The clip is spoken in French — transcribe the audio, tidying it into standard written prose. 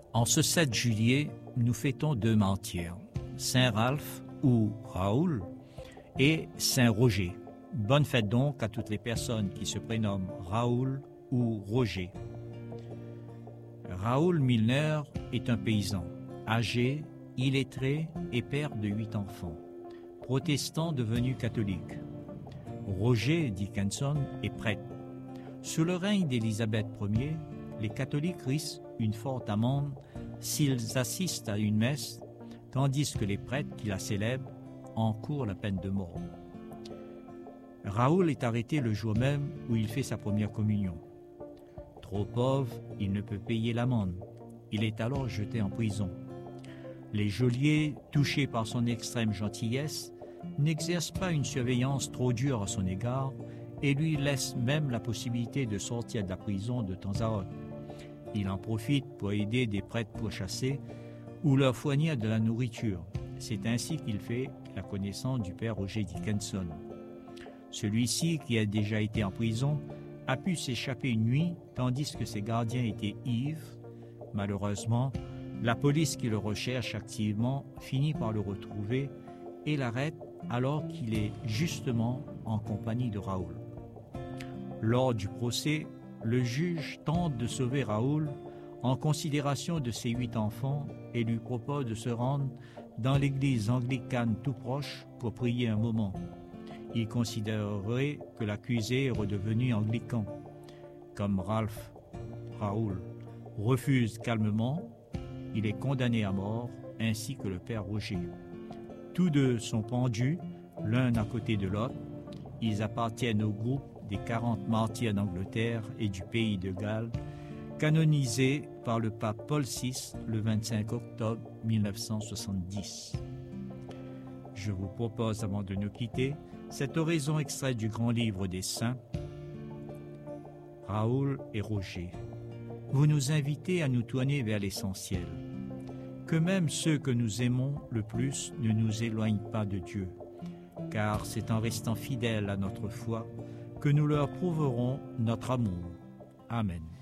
En ce 7 juillet, nous fêtons 2 martyrs, Saint Ralph ou Raoul et Saint Roger. Bonne fête donc à toutes les personnes qui se prénomment Raoul ou Roger. Raoul Milner est un paysan, âgé, illettré et père de 8 enfants, protestant devenu catholique. Roger Dickinson est prêtre. Sous le règne d'Élisabeth Ier, les catholiques risquent une forte amende s'ils assistent à une messe, tandis que les prêtres qui la célèbrent encourent la peine de mort. Raoul est arrêté le jour même où il fait sa première communion. Trop pauvre, il ne peut payer l'amende. Il est alors jeté en prison. Les geôliers, touchés par son extrême gentillesse, n'exercent pas une surveillance trop dure à son égard et lui laissent même la possibilité de sortir de la prison de temps à autre. Il en profite pour aider des prêtres pourchassés ou leur fournir de la nourriture. C'est ainsi qu'il fait la connaissance du père Roger Dickinson. Celui-ci, qui a déjà été en prison, a pu s'échapper une nuit tandis que ses gardiens étaient ivres. Malheureusement, la police qui le recherche activement finit par le retrouver et l'arrête alors qu'il est justement en compagnie de Raoul. Lors du procès, le juge tente de sauver Raoul en considération de ses 8 enfants et lui propose de se rendre dans l'église anglicane tout proche pour prier un moment. Il considérerait que l'accusé est redevenu anglican. Comme Raoul refuse calmement, il est condamné à mort, ainsi que le père Roger. Tous deux sont pendus, l'un à côté de l'autre. Ils appartiennent au groupe des 40 martyrs d'Angleterre et du pays de Galles, canonisés par le pape Paul VI le 25 octobre 1970. Je vous propose, avant de nous quitter, cette oraison extraite du grand livre des saints, Raoul et Roger. Vous nous invitez à nous tourner vers l'essentiel, que même ceux que nous aimons le plus ne nous éloignent pas de Dieu, car c'est en restant fidèles à notre foi que nous leur prouverons notre amour. Amen.